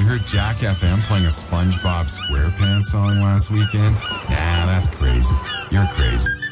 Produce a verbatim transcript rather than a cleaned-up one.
heard Jack F M playing a SpongeBob SquarePants song last weekend? Nah, that's crazy. You're crazy.